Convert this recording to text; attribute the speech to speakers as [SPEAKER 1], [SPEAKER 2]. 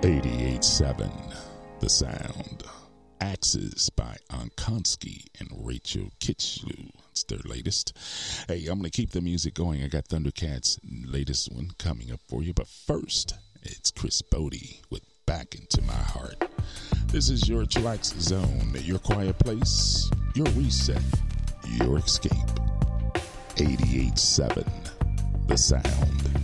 [SPEAKER 1] 88.7 The Sound. Axes by Ankonsky and Rachel Kitschlu. It's their latest. Hey, I'm going to keep the music going. I got Thundercats' latest one coming up for you. But first, it's Chris Bodie with Back Into My Heart. This is your chillax zone, your quiet place, your reset, your escape. 88.7 The Sound.